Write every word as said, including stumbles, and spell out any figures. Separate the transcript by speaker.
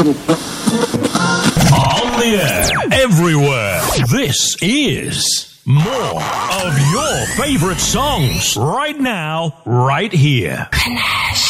Speaker 1: On the air, everywhere. This is more of your favorite songs right now, right here. Panache.